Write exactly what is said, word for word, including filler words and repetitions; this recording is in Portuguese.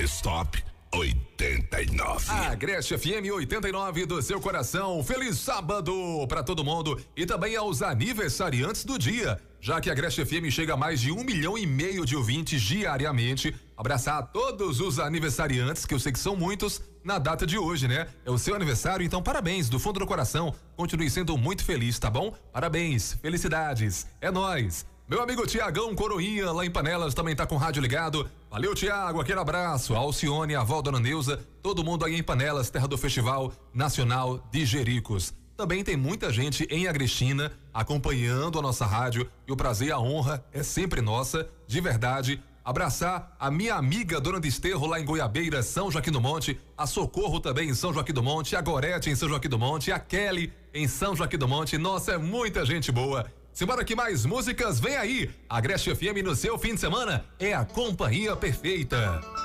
Stop oitenta e nove. Agreste F M oitenta e nove do seu coração. Feliz sábado para todo mundo e também aos aniversariantes do dia. Já que a Agreste F M chega a mais de um milhão e meio de ouvintes diariamente, abraçar a todos os aniversariantes, que eu sei que são muitos, na data de hoje, né? É o seu aniversário, então parabéns, do fundo do coração. Continue sendo muito feliz, tá bom? Parabéns, felicidades, é nóis. Meu amigo Tiagão Coroinha, lá em Panelas, também tá com o rádio ligado. Valeu, Tiago, aquele abraço. A Alcione, a avó Dona Neuza, todo mundo aí em Panelas, terra do Festival Nacional de Jericos. Também tem muita gente em Agrestina acompanhando a nossa rádio e o prazer e a honra é sempre nossa, de verdade. Abraçar a minha amiga Dona Desterro lá em Goiabeira, São Joaquim do Monte, a Socorro também em São Joaquim do Monte, a Gorete em São Joaquim do Monte, a Kelly em São Joaquim do Monte. Nossa, é muita gente boa. Simbora que mais músicas vem aí. A Agreste F M no seu fim de semana é a companhia perfeita.